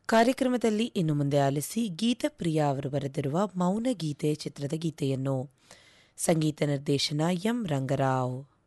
ಕಾರ್ಯಕ್ರಮದಲ್ಲಿ ಇನ್ನು ಮುಂದೆ ಆಲಿಸಿ ಗೀತಪ್ರಿಯಾ ಅವರು ಬರೆದಿರುವ ಮೌನ ಗೀತೆ ಚಿತ್ರದ ಗೀತೆಯನ್ನು. ಸಂಗೀತ ನಿರ್ದೇಶನ ಎಂ ರಂಗರಾವ್.